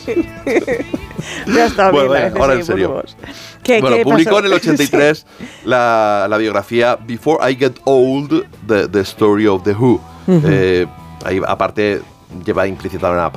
Ya está bien. Ahora en serio. ¿Qué publicó pasó? en el 83 la biografía Before I Get Old, The Story of The Who. Ahí, aparte, lleva implícita